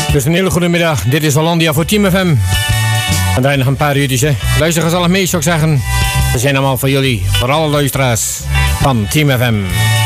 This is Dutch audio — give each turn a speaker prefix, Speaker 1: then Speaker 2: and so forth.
Speaker 1: Dus een hele goede middag. Dit is Hollandia voor Team FM. En daar nog een paar uurtjes. Hè. Luister gezellig mee, zou ik zeggen. We zijn allemaal voor jullie, voor alle luisteraars van Team FM.